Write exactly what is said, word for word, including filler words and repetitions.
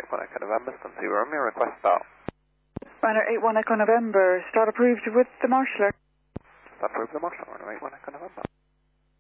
eight one Echo November, Sun Sea Romeo, request start. Runner eight one Echo November, start approved with the marshaller. Start approved the marshal, runner eight one Echo November.